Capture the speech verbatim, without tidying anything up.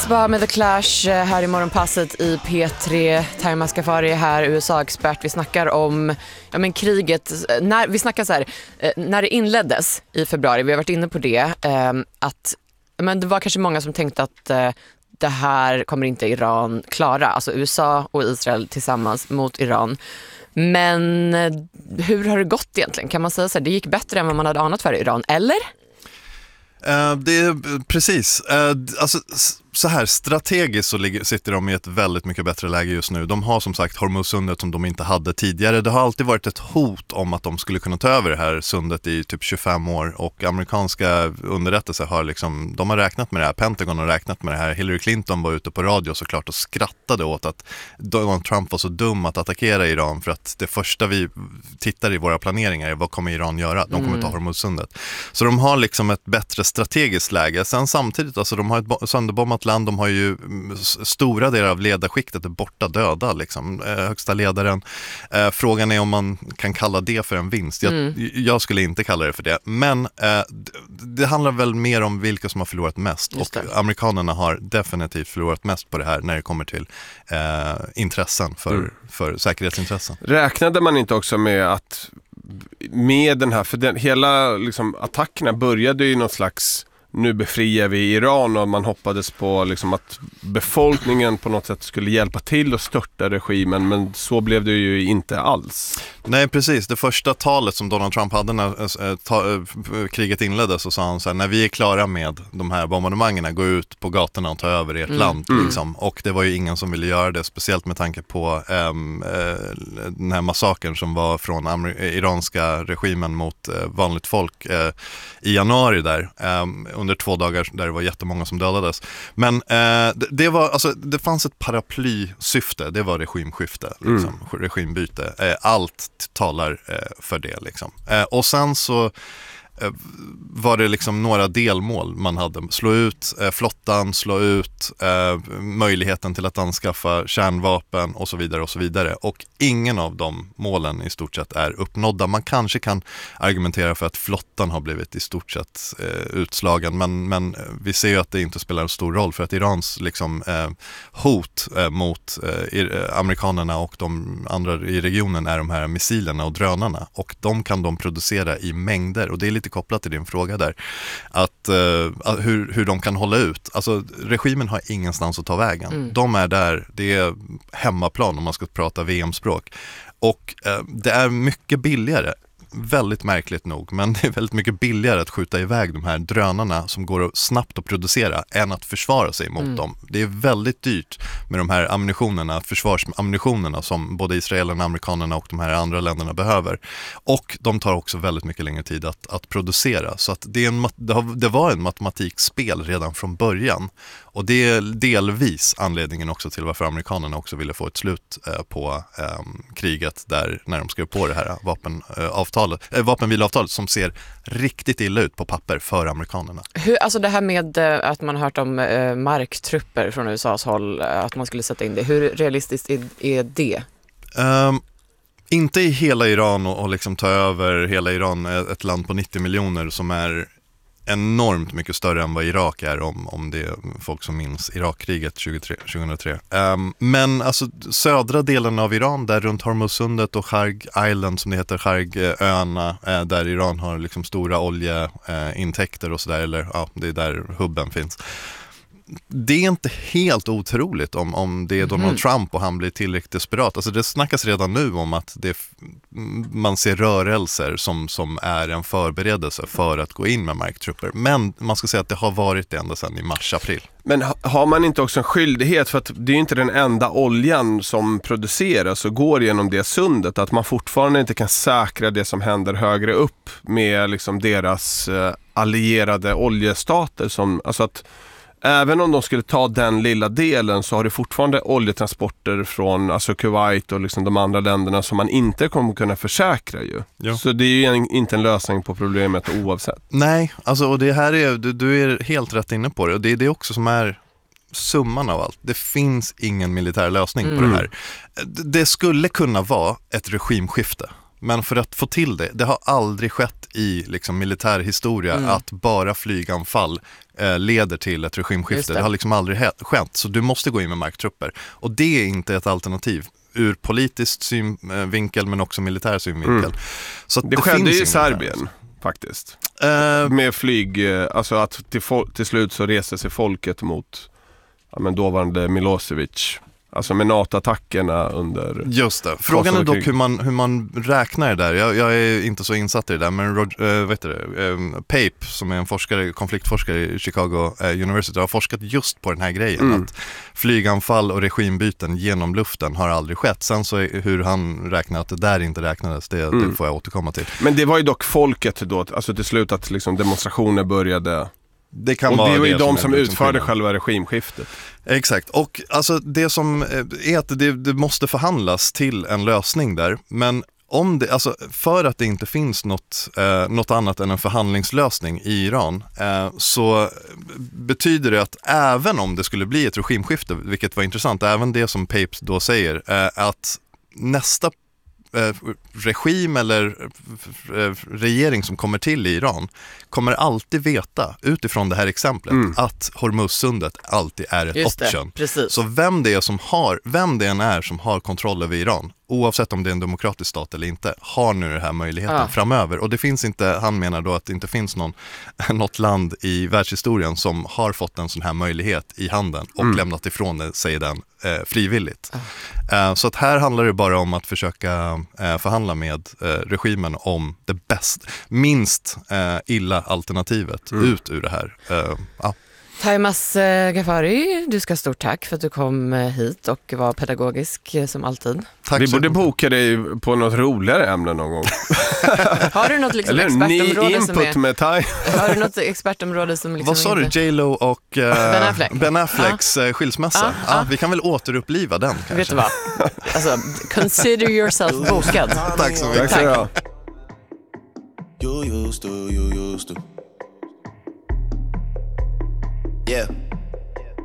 Bara med The Clash här i morgonpasset i P tre. Taima Skafari här, U S A-expert. Vi snackar om ja, men kriget. När, vi snackar så här, när det inleddes i februari, vi har varit inne på det, eh, att men det var kanske många som tänkte att eh, det här kommer inte Iran klara. Alltså U S A och Israel tillsammans mot Iran. Men hur har det gått egentligen? Kan man säga så här, det gick bättre än vad man hade anat för Iran, eller? Uh, det är precis. Uh, alltså, så här strategiskt så ligger, sitter de i ett väldigt mycket bättre läge just nu. De har som sagt Hormuzsundet som de inte hade tidigare. Det har alltid varit ett hot om att de skulle kunna ta över det här sundet i typ tjugofem år, och amerikanska underrättelser har liksom, de har räknat med det här. Pentagon har räknat med det här. Hillary Clinton var ute på radio såklart och skrattade åt att Donald Trump var så dum att attackera Iran, för att det första vi tittar i våra planeringar är vad kommer Iran göra? De kommer ta Hormuzsundet. Så de har liksom ett bättre strategiskt läge. Sen samtidigt, alltså de har ett sönderbombat land, de har ju stora delar av ledarskiktet är borta, döda liksom, eh, högsta ledaren. Eh, frågan är om man kan kalla det för en vinst. Jag, mm. jag skulle inte kalla det för det. Men eh, det, det handlar väl mer om vilka som har förlorat mest. Och amerikanerna har definitivt förlorat mest på det här när det kommer till eh, intressen för, mm. för säkerhetsintressen. Räknade man inte också med att med den här, för den, hela liksom, attackerna började ju någon slags, nu befriar vi Iran, och man hoppades på liksom, att befolkningen på något sätt skulle hjälpa till att störta regimen, men så blev det ju inte alls. Nej, precis. Det första talet som Donald Trump hade när äh, ta, äh, kriget inleddes, så sa han så här: när vi är klara med de här bombardemangerna, gå ut på gatorna och ta över ert mm. land. Liksom. Mm. Och det var ju ingen som ville göra det, speciellt med tanke på ähm, äh, den här massakern som var från amer- iranska regimen mot äh, vanligt folk äh, i januari där, äh, under två dagar där det var jättemånga som dödades. Men äh, det, det var, alltså, det fanns ett paraplysyfte, det var regimskifte, liksom, mm. regimbyte. Äh, allt talar eh, för det liksom. Eh, och sen så eh, var det liksom några delmål man hade. Slå ut eh, flottan, slå ut eh, möjligheten till att anskaffa kärnvapen och så vidare och så vidare. Och ingen av de målen i stort sett är uppnådda. Man kanske kan argumentera för att flottan har blivit i stort sett eh, utslagen, men, men vi ser ju att det inte spelar en stor roll, för att Irans liksom, eh, hot eh, mot eh, amerikanerna och de andra i regionen är de här missilerna och drönarna, och de kan de producera i mängder, och det är lite kopplat till din fråga där, att eh, hur, hur de kan hålla ut. Alltså regimen har ingenstans att ta vägen. Mm. De är där, det är hemmaplan om man ska prata V M-språk. Och eh, det är mycket billigare, väldigt märkligt nog, men det är väldigt mycket billigare att skjuta iväg de här drönarna som går snabbt att producera än att försvara sig mot mm. dem. Det är väldigt dyrt med de här ammunitionerna, försvarsammunitionerna som både israelerna, amerikanerna och de här andra länderna behöver. Och de tar också väldigt mycket längre tid att, att producera. Så att det, är en, det var en matematikspel redan från början. Och det är delvis anledningen också till varför amerikanerna också ville få ett slut eh, på eh, kriget där, när de skrev på det här vapenavtalet, eh, vapenvilavtalet som ser riktigt illa ut på papper för amerikanerna. Hur, alltså det här med eh, att man har hört om eh, marktrupper från U S A:s håll, eh, att man skulle sätta in det. Hur realistiskt är, är det? Um, inte i hela Iran och, och liksom ta över hela Iran, ett land på nittio miljoner som är enormt mycket större än vad Irak är, om, om det är folk som minns Irakkriget tjugohundratre. Um, men alltså södra delen av Iran, där runt Hormuzsundet och Kharg Island som det heter, Khargöarna, eh, där Iran har liksom stora oljeintäkter eh, och sådär, eller ja, det är där hubben finns. Det är inte helt otroligt om, om det är Donald mm. Trump och han blir tillräckligt desperat. Alltså det snackas redan nu om att det, man ser rörelser som, som är en förberedelse för att gå in med marktrupper. Men man ska säga att det har varit det ända sedan i mars-april. Men har man inte också en skyldighet, för att det är ju inte den enda oljan som produceras och går genom det sundet, att man fortfarande inte kan säkra det som händer högre upp med liksom deras eh, allierade oljestater, som, alltså att även om de skulle ta den lilla delen, så har det fortfarande oljetransporter från alltså Kuwait och liksom de andra länderna som man inte kommer kunna försäkra ju. Ja. Så det är ju en, inte en lösning på problemet oavsett. Nej, alltså, och det här är, du, du är helt rätt inne på det. Och det är det också som är summan av allt. Det finns ingen militär lösning mm. på det här. Det skulle kunna vara ett regimskifte. Men för att få till det, det har aldrig skett i liksom, militärhistoria mm. att bara flyganfall eh, leder till ett regimskifte. Det. det har liksom aldrig he- skett, så du måste gå in med marktrupper. Och det är inte ett alternativ ur politisk synvinkel men också militär synvinkel. Mm. Så att det, det skedde finns i Serbien faktiskt. Uh, med flyg, alltså att till, fol- till slut så reste sig folket mot ja, men dåvarande Milosevic. Alltså med NATO-attackerna under... Just det. Frågan är dock hur man, hur man räknar det där. Jag, jag är inte så insatt i det där, men Roger, äh, vet du det, äh, Pape, som är en forskare, konfliktforskare i Chicago äh, University, har forskat just på den här grejen. Mm. Att flyganfall och regimbyten genom luften har aldrig skett. Sen så är, hur han räknar att det där inte räknades, det, mm. det får jag återkomma till. Men det var ju dock folket då, alltså till slut att liksom demonstrationer började... Det kan och vara det var ju det de som, som utförde som själva regimskiftet. Exakt, och alltså det som är att det, det måste förhandlas till en lösning där, men om det, alltså för att det inte finns något, eh, något annat än en förhandlingslösning i Iran eh, så betyder det att även om det skulle bli ett regimskifte, vilket var intressant, även det som Pape då säger, eh, att nästa Eh, regim eller eh, regering som kommer till i Iran kommer alltid veta utifrån det här exemplet mm. att Hormuzsundet alltid är ett Just option. Det, så vem det är som har, vem det än är som har kontroll över Iran, oavsett om det är en demokratisk stat eller inte, har nu den här möjligheten ah. framöver. Och det finns inte, han menar då att det inte finns någon, något land i världshistorien som har fått en sån här möjlighet i handen och mm. lämnat ifrån det, säger den, eh, frivilligt. Ah. Eh, så att här handlar det bara om att försöka eh, förhandla med eh, regimen om det bäst, minst eh, illa alternativet mm. ut ur det här. Eh, ja. Taimas eh, Ghaffari, du ska stort tack för att du kom eh, hit och var pedagogisk eh, som alltid. Tack. Vi borde boka dig på något roligare ämne någon gång. Har du något liksom Eller expertområde ny som är... med Thai. Har du något expertområde som liksom... Vad sa inte... du? J Lo och uh, Ben Affleck. Ben Afflecks ah. skilsmässa. Ah, ah. Ah, vi kan väl återuppliva den kanske. Vet du vad? Alltså, consider yourself bokad. Tack så mycket. Tack så mycket. You used to, you used to. Yeah.